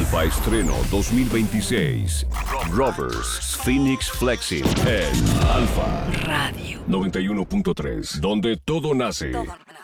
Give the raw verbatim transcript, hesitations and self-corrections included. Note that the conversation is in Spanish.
Alfa Estreno dos mil veintiséis. Rovers Phoenix Flexing en Alfa Radio noventa y uno punto tres, donde todo nace. Todo.